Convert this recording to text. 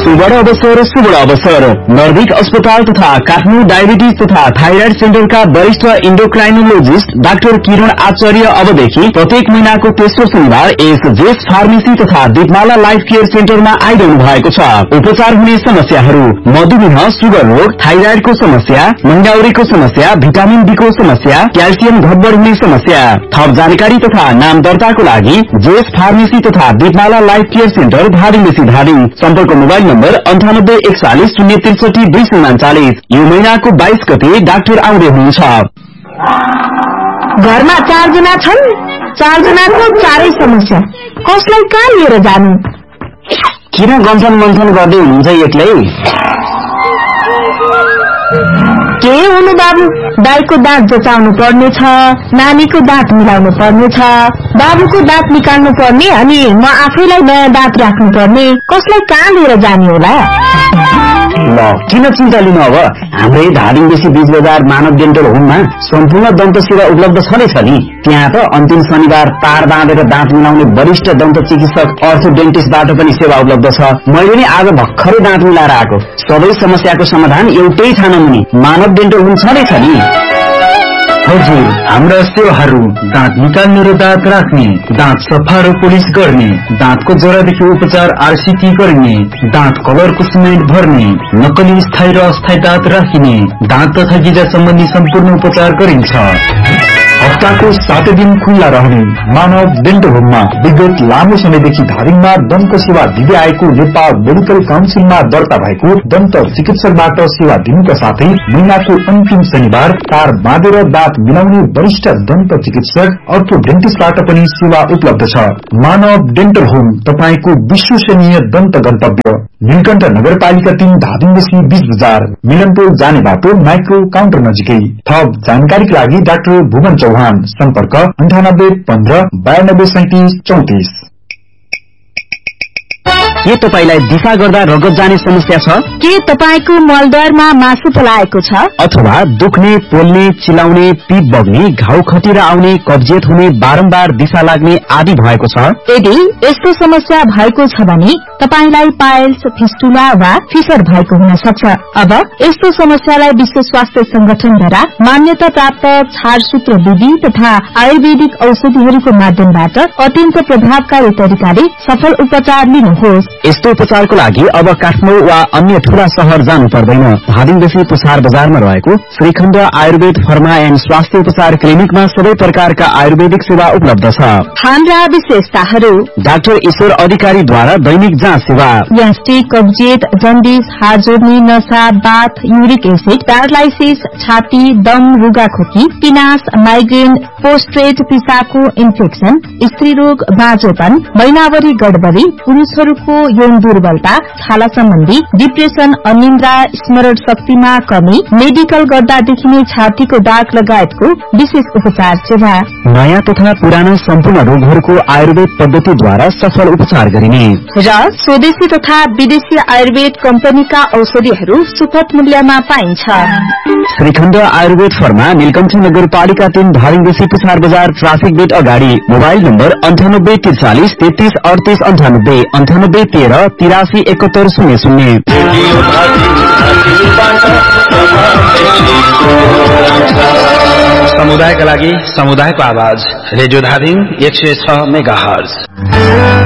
सुवर्ण अवसर नर्दिक अस्पताल तथा काठमाडौँ डायबिटिज तथा थाइराइड सेन्टरका वरिष्ठ इन्डोक्राइनोलोजिस्ट डाक्टर किरण आचार्य अबदेखि प्रत्येक महीनाको तेस्रो शनिबार जेस फार्मेसी तथा दीपमाला लाइफ केयर सेन्टरमा आइरहनु भएको छ। उपचार हुने समस्याहरू मधुमेह, सुगर रोग, थाइराइडको समस्या, महिनाउरीको समस्या, भिटामिन डी को समस्या, क्याल्सियम घटबड हुने समस्या। थप जानकारी तथा नाम दर्ताको लागि जेस फार्मेसी तथा दीपमाला life care centre Dhading Dhading. सम्पर्क मोबाइल नम्बर 9841 063 239। यो महिनाको 22 गते डाक्टर आउँदै हुनुहुन्छ। घरमा 4 जना छन्, 4 जनाको 4 समस्या, कसलाई कहाँ लिएर जानु? किन गन्छन मन्छन गर्दै हुनुहुन्छ एक्लै? के हुनु बाबु, दाइको दाँत जचाउनु पर्ने छ, नानीको दाँत मिलाउनु पर्ने छ, बाबुको दाँत निकाल्नु पर्ने, अनि म आफैलाई नयाँ दाँत राख्नु पर्ने, कसलाई कहाँ लिएर जाने होला? ल किन चिन्ता लिनु, अब हाम्रै धादिङ बेसी बीच बजार मानव डेन्टल होममा सम्पूर्ण दन्त सेवा उपलब्ध छँदैछ नि। त्यहाँ त अन्तिम शनिबार तार बाँधेर दाँत मिलाउने वरिष्ठ दन्त चिकित्सक अर्थोडेन्टिस्टबाट पनि सेवा उपलब्ध छ। मैले नि आज भर्खरै दाँत मिलाएर आएको। सबै समस्याको समाधान एउटै छानामुनि मानव डेन्टल होम छँदैछ नि। हजुर, हाम्रा सेवाहरू दाँत निकाल्ने र दाँत राख्ने, दाँत सफा र पोलिस गर्ने, दाँतको जरादेखि उपचार आरसीटी गर्ने, दाँत कलरको सिमेन्ट भर्ने, नक्कली स्थायी र अस्थायी दाँत राखिने, दाँत तथा गिजा सम्बन्धी सम्पूर्ण उपचार गरिन्छ। हप्ताको 7 दिन खुल्ला रहने मानव डेन्टल होममा विगत लामो समयदेखि धादिङमा दन्त सेवा दिँदै आएको नेपाल मेडिकल काउन्सिलमा दर्ता भएको दन्त चिकित्सकबाट सेवा दिनुका साथै महिनाको अन्तिम शनिबार तार बाँधेर दाँत मिलाउने वरिष्ठ दन्त चिकित्सक अर्थोडेन्टिस्टबाट पनि सेवा उपलब्ध छ। मानव डेन्टल होम तपाईको विश्वसनीय दन्त गन्तव्य, नीलकण्ठ नगरपालिका 3 धादिङदेखि बीच बजार, मिलनपुर जाने बाटो माइक्रो काउन्टर नजिकै। थप जानकारीका लागि डाक्टर भुवन चौहान, सम्पर्क 98 15 92 37 34। के तपाईलाई दिशा गर्दा रगत जाने समस्या छ? के तपाईको मलद्वारमा मासु पलाएको छ? अथवा दुख्ने, पोल्ने, चिलाउने, पिप बग्ने, घाउ खटिएर आउने, कब्जियत हुने, बारम्बार दिशा लाग्ने आदि भएको छ? यदि यस्तो समस्या भएको छ भने तपाईलाई पाइल्स, फिस्टुला वा फिसर भएको हुन सक्छ। अब यस्तो समस्यालाई विश्व स्वास्थ्य संगठनद्वारा मान्यता प्राप्त छाडसूत्र विधि तथा आयुर्वेदिक औषधिहरूको माध्यमबाट अत्यन्त प्रभावकारी तरिकाले सफल उपचार लिनुहोस्। यस्तो उपचारको लागि अब काठमाडौँ वा अन्य ठूला शहर जानु पर्दैन। धादिङदेखि पुछार बजारमा रहेको श्रीखण्ड आयुर्वेद फर्मा एन्ड स्वास्थ्य उपचार क्लिनिकमा सबै प्रकारका आयुर्वेदिक सेवा उपलब्ध छ। हाम्रा विशेषताहरू: डाक्टर ईश्वर अधिकारीद्वारा दैनिक जाँच सेवा, ग्यास्ट्रिक, कब्जियत, जन्डिस, हाड जोड्ने, नशा, बाथ, युरिक एसिड, प्यारालाइसिस, छाती, दम, रुगाखोकी, पिनास, माइग्रेन, पोस्ट्रेट, पिसाबको इन्फेक्सन, स्त्री रोग, बाँझोपन, महिनावरी गडबडी, पुरुषहरूको यौन दुर्बलता, छाला सम्बन्धी डिप्रेसन, अनिन्द्रा, स्मरण शक्तिमा कमी, मेडिकल गर्दा देखिने छातीको दाग लगायतको विशेष उपचार सेवा, नयाँ तथा पुराना सम्पूर्ण रोगहरूको आयुर्वेद पद्धतिद्वारा सफल उपचार गरिने र स्वदेशी तथा विदेशी आयुर्वेद कम्पनीका औषधिहरू सुपथ मूल्यमा पाइन्छ। श्रीखण्ड आयुर्वेद फर्मा, नीलकण्ठ नगरपालिका 3 धादिङदेखि पुछार बजार ट्राफिक गेट अगाडि। Mobile number 98 43 33 38 98 98 13 83 71 00। समुदायका लागि समुदायको आवाज, रेडियो धादिङ 106 मेगाहर्ज।